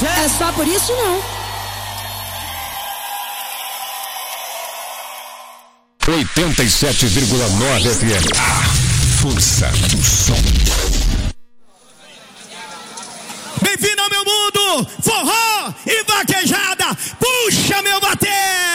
É só por isso não. 87,9 FM. A força do som. Bem-vindo ao meu mundo, forró e vaquejada. Puxa meu bater.